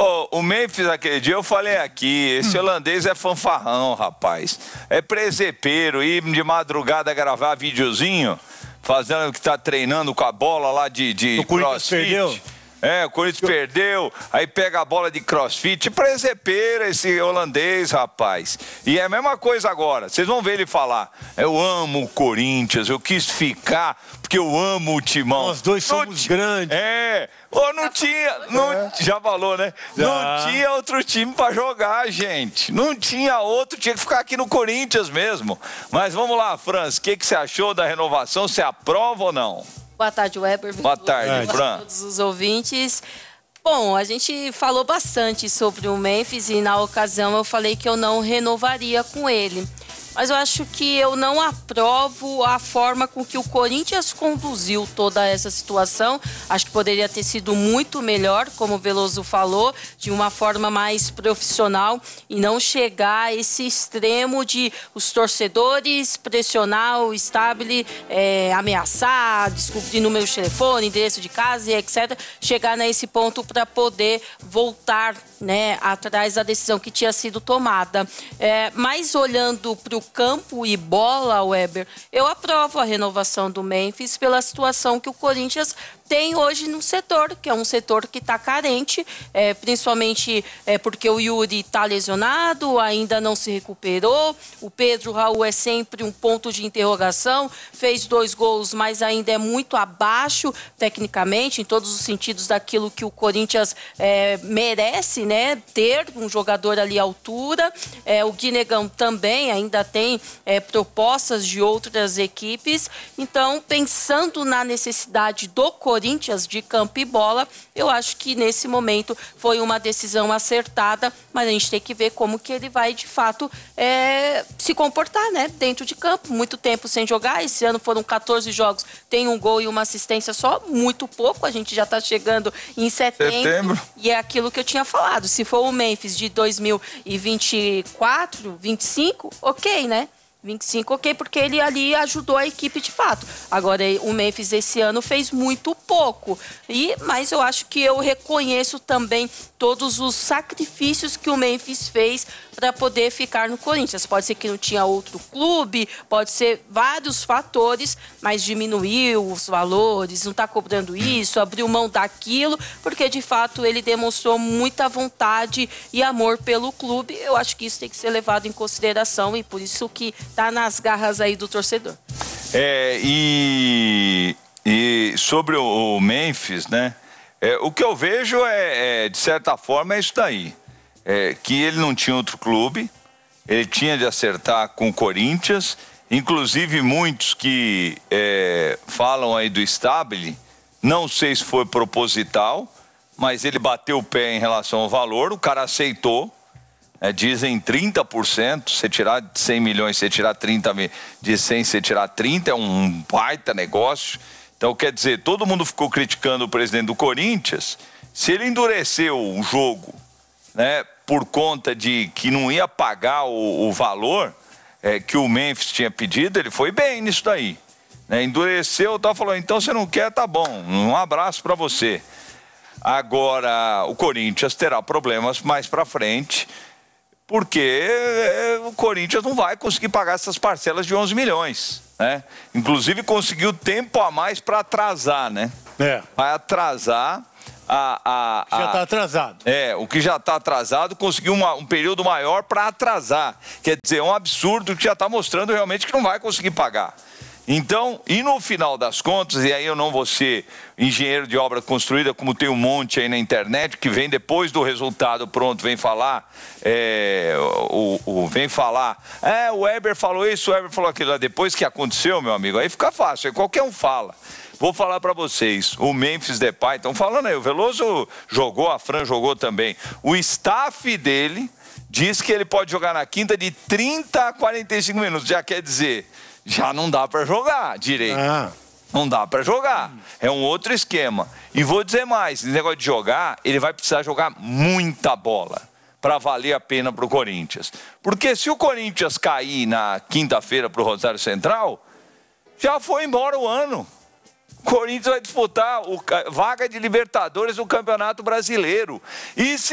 O Memphis, aquele dia eu falei aqui, esse holandês é fanfarrão, rapaz. É presepeiro, ir de madrugada gravar videozinho, fazendo que tá treinando com a bola lá de crossfit. Perdeu? O Corinthians perdeu, aí pega a bola de crossfit. Presepeiro esse holandês, rapaz. E é a mesma coisa agora. Vocês vão ver ele falar. Eu amo o Corinthians, eu quis ficar porque eu amo o Timão. Nós dois somos grandes. Não tinha, já falou, né? Já. Não tinha outro time pra jogar, gente. Não tinha outro, tinha que ficar aqui no Corinthians mesmo. Mas vamos lá, Franz, o que você achou da renovação? Você aprova ou não? Boa tarde, Weber. Boa tarde, Fran. Todos os ouvintes. Bom, a gente falou bastante sobre o Memphis e na ocasião eu falei que eu não renovaria com ele. Mas eu acho que eu não aprovo a forma com que o Corinthians conduziu toda essa situação. Acho que poderia ter sido muito melhor, como o Veloso falou, de uma forma mais profissional e não chegar a esse extremo de os torcedores pressionar o Stabile, ameaçar, descobrir número de telefone, endereço de casa e etc. Chegar nesse ponto para poder voltar, né, atrás da decisão que tinha sido tomada. Mas olhando para o campo e bola, Weber, eu aprovo a renovação do Memphis pela situação que o Corinthians tem hoje no setor, que é um setor que está carente, principalmente porque o Yuri está lesionado, ainda não se recuperou, o Pedro Raul é sempre um ponto de interrogação, fez 2 gols, mas ainda é muito abaixo tecnicamente, em todos os sentidos daquilo que o Corinthians merece, né, ter um jogador ali à altura. O Guinegão também ainda tem propostas de outras equipes, então pensando na necessidade do Corinthians de campo e bola, eu acho que nesse momento foi uma decisão acertada, mas a gente tem que ver como que ele vai de fato se comportar, né, dentro de campo. Muito tempo sem jogar, esse ano foram 14 jogos, tem 1 gol e 1 assistência só, muito pouco, a gente já está chegando em setembro, e é aquilo que eu tinha falado, se for o Memphis de 2024, 25, ok, né? 25, ok, porque ele ali ajudou a equipe de fato. Agora, o Memphis esse ano fez muito pouco. Mas eu acho que eu reconheço também todos os sacrifícios que o Memphis fez para poder ficar no Corinthians. Pode ser que não tinha outro clube, pode ser vários fatores, mas diminuiu os valores, não está cobrando isso, abriu mão daquilo, porque de fato ele demonstrou muita vontade e amor pelo clube. Eu acho que isso tem que ser levado em consideração e por isso que está nas garras aí do torcedor. E sobre o Memphis, né? O que eu vejo de certa forma, é isso daí. Que ele não tinha outro clube, ele tinha de acertar com o Corinthians, inclusive muitos que falam aí do Stabile, não sei se foi proposital, mas ele bateu o pé em relação ao valor, o cara aceitou. Dizem 30%, você tirar de 100 milhões, você tirar 30 de 100, você tirar 30, é um baita negócio. Então, quer dizer, todo mundo ficou criticando o presidente do Corinthians. Se ele endureceu o jogo, né, por conta de que não ia pagar o valor que o Memphis tinha pedido, ele foi bem nisso daí. Endureceu, falou, então você não quer, tá bom, um abraço para você. Agora, o Corinthians terá problemas mais para frente, porque o Corinthians não vai conseguir pagar essas parcelas de 11 milhões, né? Inclusive conseguiu tempo a mais para atrasar, né? Vai atrasar já está atrasado. O que já está atrasado conseguiu um período maior para atrasar. Quer dizer, é um absurdo que já está mostrando realmente que não vai conseguir pagar. Então, e no final das contas, e aí eu não vou ser engenheiro de obra construída, como tem um monte aí na internet, que vem depois do resultado pronto, vem falar, o Weber falou isso, o Weber falou aquilo, depois que aconteceu, meu amigo, aí fica fácil, aí qualquer um fala. Vou falar para vocês, o Memphis Depay, estão falando aí, o Veloso jogou, a Fran jogou também, o staff dele diz que ele pode jogar na quinta de 30 a 45 minutos, já quer dizer... Já não dá para jogar direito. Não dá para jogar. É um outro esquema. E vou dizer mais, esse negócio de jogar, ele vai precisar jogar muita bola para valer a pena para o Corinthians. Porque se o Corinthians cair na quinta-feira para o Rosário Central, já foi embora o ano. O Corinthians vai disputar vaga de Libertadores do Campeonato Brasileiro. E se